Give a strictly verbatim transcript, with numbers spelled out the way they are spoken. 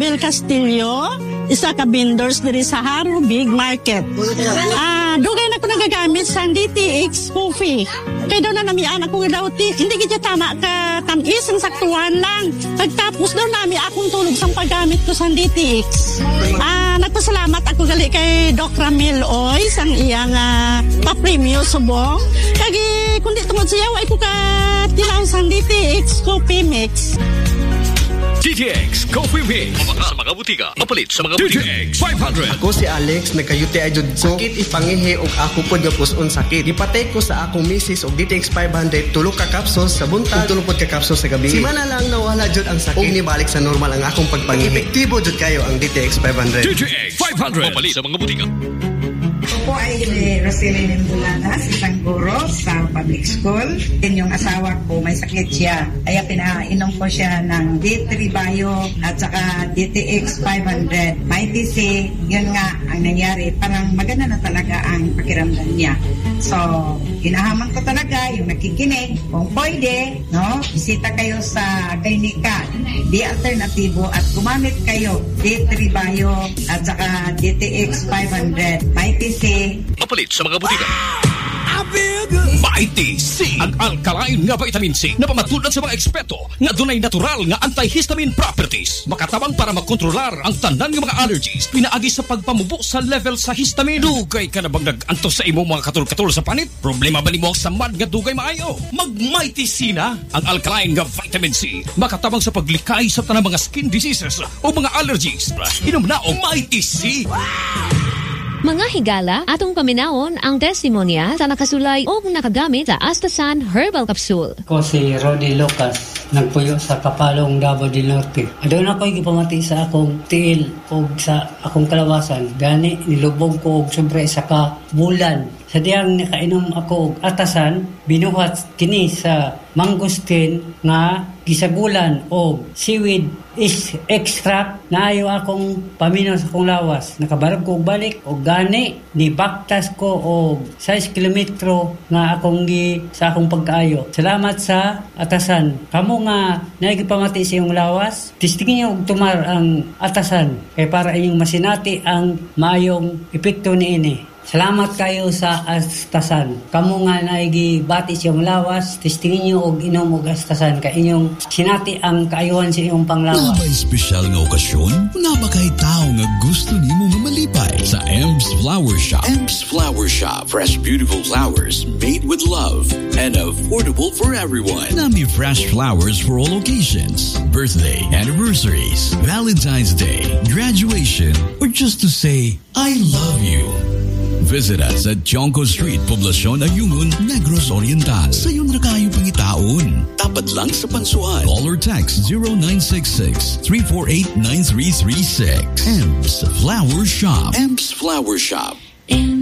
Isabel Castillo, isa ka vendors diri sa Haro Big Market. Ah, dugay na ko nagagamit sa D T X coffee. Kay daw na namian ako daw ti, hindi kita tama ka tamis ang saktuhan lang. Pagtapos daw nami akong tulog sa paggamit ko sa D T X. Ah, nagpasalamat ako gali kay Doc Ramil Oy sang iyang uh, pa-premium subong. Kagi kundi tungod siya ay ko ka tilaw sang D T X coffee mix. D T X Coffee Mix. Mabaka sa mga butika. Mapalit sa mga butika. D T X five hundred. Ako si Alex, nagkayuti ay jud ko. Sakit ipangihi og ako pod nga puson sakit. Ipatay ko sa akong misis og D T X five hundred tulo ka capsules sa buntag, tulo pod ka capsules sa gabi. Si mana lang nawala jud ang sakit. Og nibalik sa normal ang akong pagpangihi. Epektibo jud kayo ang D T X five hundred. D T X five hundred. Mapalit sa mga butika. Ako ay Roselyn Bulanas, isang guro sa public school. Din yung asawa ko, may sakit siya. Kaya pinainom ko siya ng D three Bio at saka D T X five hundred. May T C, yun nga ang nangyari. Parang maganda na talaga ang pakiramdam niya. So, hinahaman ko talaga yung nakikinig. Kung pwede, no, bisita kayo sa Gaynika, di alternatibo at gumamit kayo D three Bio at saka D T X five hundred. May T C. Mapalit sa mga butika. Mighty C, ang alkaline nga vitamin C na pamatulad sa mga eksperto nga dunay natural nga antihistamine properties. Makatabang para makontrolar ang tanan nga mga allergies. Pinaagi sa pagpamubo sa level sa histamine. Dugay ka na bang nag-antos sa imong mga katul-katul sa panit? Problema ba nimo sa mad nga dugay maayo? Mag Mighty C na, ang alkaline nga vitamin C. Makatabang sa paglikay sa tanang mga skin diseases o mga allergies. Inom na og Mighty C. Mga higala, atong paminawon ang testimonya sa nakasulay o nakagamit sa Astasan Herbal Capsule. Ako si Rodi Lucas, nagpuyo sa Kapalong, Davao del Norte. Doon ako'y gipamati sa akong tiil o sa akong kalawasan. Gani, nilubog ko og sobre sa kabulan. Sa diyang nakainom ako og atasan, binuhat kini sa mangustin nga gisagulan o seaweed is extract na ayaw akong paminaw sa akong lawas. Nakabarog ko og balik o gani ni baktas ko og sais kilometro nga akong gi sa akong pagkaayo. Salamat sa atasan. Kamo nga naigipamati sa iyong lawas, tistingin niyo og tumar ang atasan kay para inyong masinati ang maayong epekto niini. Salamat kayo sa Astasan. Kamu nga naigibati siyang lawas, testingin niyo og inom og Astasan kay inyong sinati ang kaayuhan sa iyong panglawas. Na ba espesyal nga okasyon? Na ba kay tao nga gusto nimo nga malipay sa Ems Flower Shop? Ems Flower Shop, fresh beautiful flowers made with love and affordable for everyone. Nami fresh flowers for all occasions, birthday, anniversaries, Valentine's Day, graduation, or just to say I love you. Visit us at Jonco Street, Poblacion, Ayungun, Negros Oriental. Sa iyong rakayo pangitaon. Tapat lang sa Pansuan. Call or text zero nine six six, three four eight, nine three three six. Ems Flower Shop. Ems Flower Shop.